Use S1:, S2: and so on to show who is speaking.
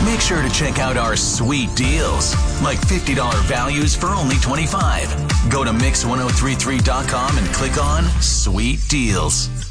S1: Make sure to check out our sweet deals, like $50 values for only $25. Go to Mix1033.com and click on Sweet Deals.